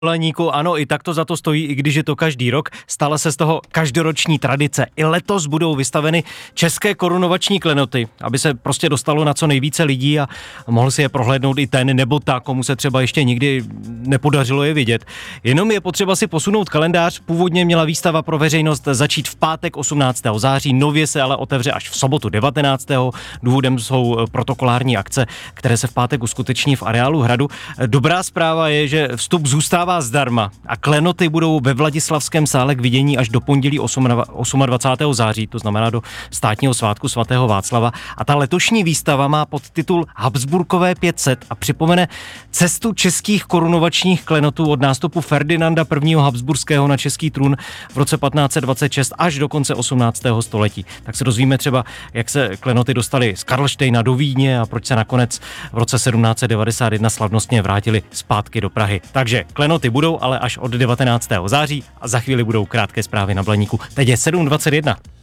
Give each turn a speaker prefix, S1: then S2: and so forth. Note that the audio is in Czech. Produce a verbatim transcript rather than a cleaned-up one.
S1: Blaníku, ano, i tak to za to stojí, i když je to každý rok. Stala se z toho každoroční tradice. I letos budou vystaveny české korunovační klenoty, aby se prostě dostalo na co nejvíce lidí a mohl si je prohlédnout i ten nebo ta, komu se třeba ještě nikdy nepodařilo je vidět. Jenom je potřeba si posunout kalendář. Původně měla výstava pro veřejnost začít v pátek osmnáctého září, nově se ale otevře až v sobotu devatenáctého Důvodem jsou protokolární akce, které se v pátek uskuteční v areálu hradu. Dobrá zpráva je, že vstup zůstává zdarma a klenoty budou ve Vladislavském sále k vidění až do pondělí dvacátého osmého září, to znamená do státního svátku svatého Václava. A ta letošní výstava má podtitul Habsburkové pět set a připomene cestu českých korunovačních klenotů od nástupu Ferdinanda prvního Habsburského na český trůn v roce patnáct set dvacet šest až do konce osmnáctého století. Tak se dozvíme třeba, jak se klenoty dostaly z Karlštejna do Vídně a proč se nakonec v roce sedmnáct set devadesát jedna slavnostně vrátili zpátky do Prahy. Takže klenoty budou, ale až od devatenáctého září a za chvíli budou krátké zprávy na Blaníku. Teď je sedm dvacet jedna.